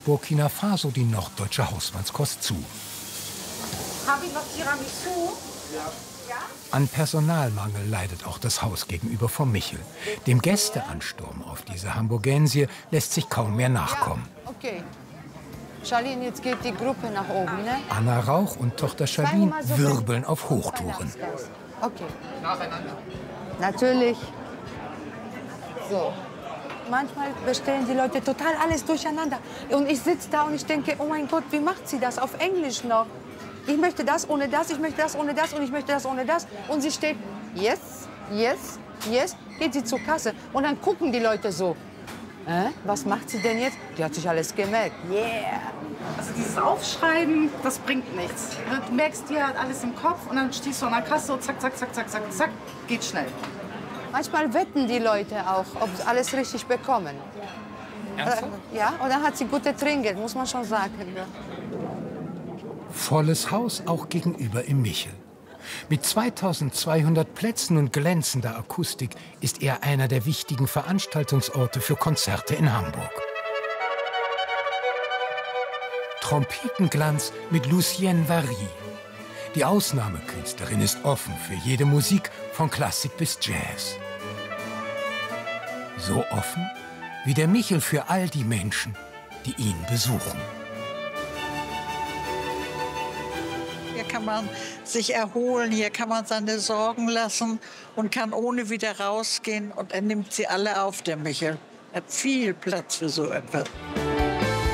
Burkina Faso die norddeutsche Hausmannskost zu. Habe ich noch Tiramisu? Ja. An Personalmangel leidet auch das Haus gegenüber von Michel. Dem Gästeansturm auf diese Hamburgensie lässt sich kaum mehr nachkommen. Ja, okay. Charlene, jetzt geht die Gruppe nach oben, ne? Anna Rauch und Tochter Charlene wirbeln auf Hochtouren. Okay. Nacheinander. Natürlich. So. Manchmal bestellen die Leute total alles durcheinander. Und ich sitze da und ich denke, oh mein Gott, wie macht sie das auf Englisch noch? Ich möchte das ohne das, ich möchte das ohne das und ich möchte das ohne das. Und sie steht, yes, yes, yes, geht sie zur Kasse. Und dann gucken die Leute so. Was macht sie denn jetzt? Die hat sich alles gemerkt. Yeah. Also dieses Aufschreiben, das bringt nichts. Du merkst, die hat alles im Kopf und dann stehst du an der Kasse und zack, zack, zack, zack, zack, zack, geht schnell. Manchmal wetten die Leute auch, ob sie alles richtig bekommen. Ernsthaft? Ja, und dann hat sie gute Trinkgeld, muss man schon sagen. Volles Haus auch gegenüber im Michel. Mit 2200 Plätzen und glänzender Akustik ist er einer der wichtigen Veranstaltungsorte für Konzerte in Hamburg. Trompetenglanz mit Lucienne Vary. Die Ausnahmekünstlerin ist offen für jede Musik, von Klassik bis Jazz. So offen wie der Michel für all die Menschen, die ihn besuchen. Hier kann man sich erholen, hier kann man seine Sorgen lassen und kann ohne wieder rausgehen. Und er nimmt sie alle auf, der Michel. Er hat viel Platz für so etwas.